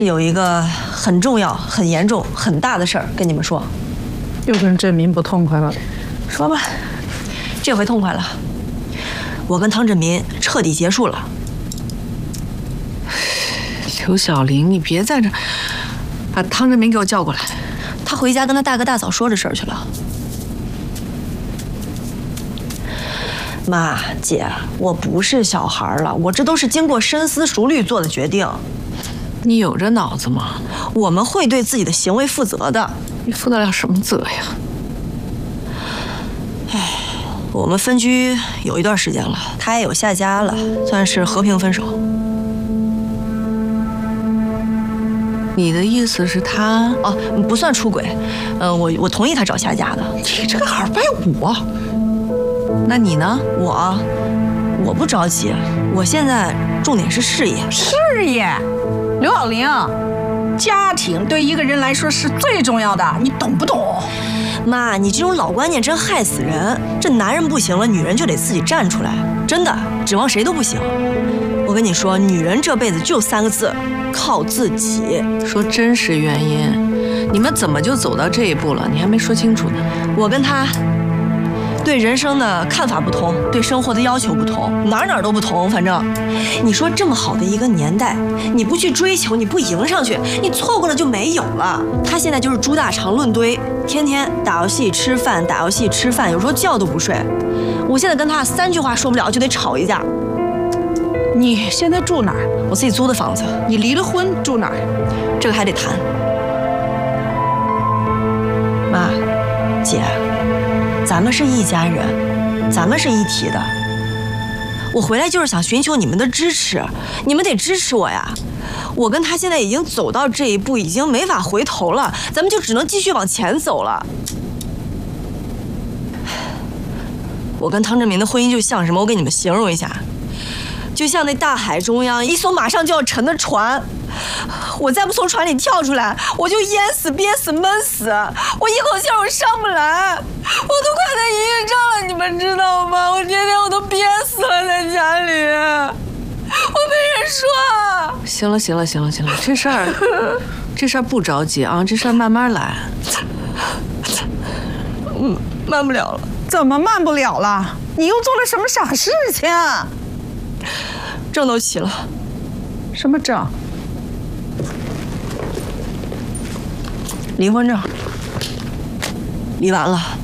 有一个很重要、很严重、很大的事儿跟你们说。 又跟振民不痛快了。 说吧，这回痛快了。我跟汤振民彻底结束了。 刘小玲，你别在这，把汤振民给我叫过来。 他回家跟他大哥大嫂说这事儿去了。妈，姐，我不是小孩了，我这都是经过深思熟虑做的决定。 你有这脑子吗？ 我们会对自己的行为负责的。 你负得了什么责呀？ 唉，我们分居有一段时间了，他也有下家了，算是和平分手。 你的意思是他？ 哦，不算出轨，我同意他找下家的。 你这个二百五，那你呢？ 我不着急，我现在重点是事业。 事业，刘小玲，家庭对一个人来说是最重要的，你懂不懂？ 妈，你这种老观念真害死人。这男人不行了，女人就得自己站出来，真的，指望谁都不行。我跟你说，女人这辈子就3个字，靠自己。 说真实原因，你们怎么就走到这一步了？你还没说清楚呢。 我跟他对人生的看法不同，对生活的要求不同，哪儿都不同。反正，你说这么好的一个年代，你不去追求，你不迎上去，你错过了就没有了。他现在就是猪大肠论堆，天天打游戏吃饭，打游戏吃饭，有时候觉都不睡。我现在跟他3句话说不了就得吵一架。 你现在住哪儿？ 我自己租的房子。 你离了婚住哪儿？ 这个还得谈。妈，姐，咱们是一家人，咱们是一体的。我回来就是想寻求你们的支持，你们得支持我呀。我跟他现在已经走到这一步，已经没法回头了，咱们就只能继续往前走了。我跟汤振民的婚姻就像什么？我给你们形容一下，就像那大海中央一艘马上就要沉的船。我再不从船里跳出来，我就淹死、憋死、闷死，我一口气我上不来，我都快得抑郁症了，你们知道吗？我天天我都憋死了在家里，我没人说。 行了，这事儿不着急啊，这事儿慢慢来。 慢不了了。 怎么慢不了了？你又做了什么傻事情？ 证都齐了。 什么证？ 离婚证。离完了。